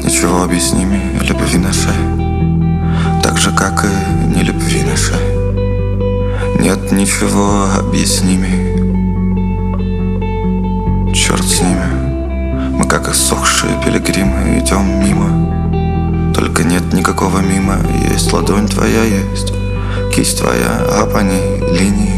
ничего объясними любви нашей, так же, как и не любви нашей. Нет ничего объясними. Черт с ними, мы как иссохшие пилигримы идем мимо. Только нет никакого мимо. Есть ладонь твоя, есть кисть твоя, а по ней линии.